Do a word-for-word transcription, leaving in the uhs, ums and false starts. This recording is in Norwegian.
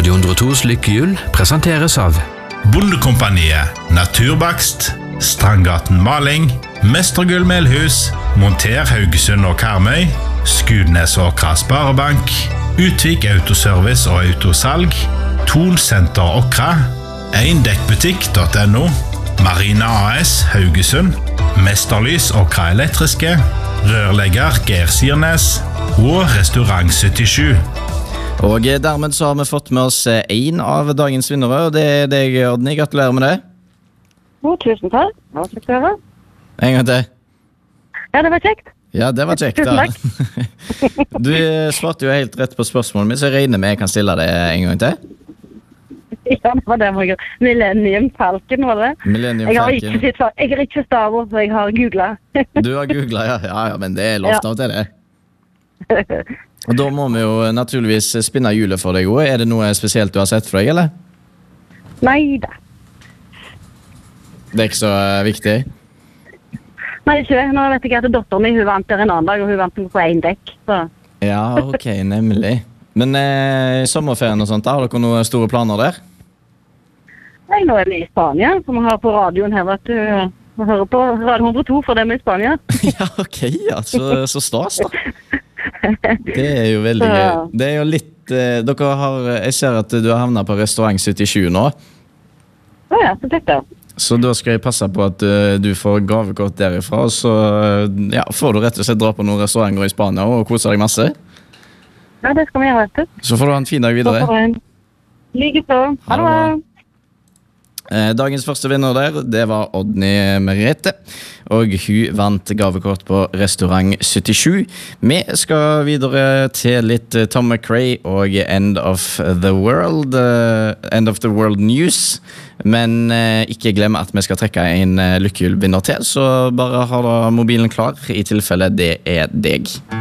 Radio hundre og tos lykkehjul presenteres av Bondekompaniet, Naturbakst, Strandgaten Maling, Mestergull Melhus, Monter Haugesund og Karmøy, Skudnes og Sparebank, Utvik Autoservice og Autosalg, Thon Center Okra, eindekkbutikk.no, Marina A S Haugesund, Mesterlys Okra Elektriske, Rørlegger Geir Sirnes og Restaurant syttisju. Og dermed så har vi fått med oss en av dagens vinnere, og det er deg, Odny. Gratulerer med det. Oh, tusen takk. Det var kjekt å høre. En gang til. Ja, det var kjekt. Ja, det var kjekt. Tusen Da. takk. Du svarte jo helt rett på spørsmålet mitt, så jeg regner med jeg kan stille det en gang til. Ja, det var det. Var Millennium Falcon, var det? Millennium Jeg har Falcon. ikke, sitt- jeg har ikke stavet, så jeg har googlet. Du har googlet, ja. Ja, ja, men det er lovt av til det. Og da må vi jo naturligvis spinne hjulet for deg, også. Er det noe spesielt du har sett for deg, eller? Nei da. Det er ikke så eh, viktig. Nei, ikke det. Nå vet jeg at dotteren min, hun vant der en annen dag, og hun vant på en dekk. Så. Ja, ok, nemlig. Men eh, sommerferien og sånt, da, har dere noen store planer der? Nei, nå er vi i Spania, som vi har på radioen her, at du vi hører på Radio hundre og to for dem i Spania. Ja, ok, ja, så, så stas da. Det er jo veldig Så- gøy. Det er jo litt, eh, dere har, jeg ser at du har havnet på Restaurant syttisju nå, Å ja, så tett da. så da skal jeg passe på at eh, du får gavekort derifra, og så eh, ja, får du rett og slett dra på noen restauranter i Spania og kose deg masse. Ja, det skal vi gjøre, vet du. Så får du ha en fin dag Så videre. får jeg en like så. Ha det bra. Eh, Dagens første vinner der, det var Odny Merete, og hun vant gavekort på Restaurant syttisju. Vi skal videre til litt eh, Tom McRae og End of the World, eh, End of the World News. Men eh, ikke glem at vi skal trekke en uh, lykkehjulvinner til, så bare ha da mobilen klar i tilfelle det er deg.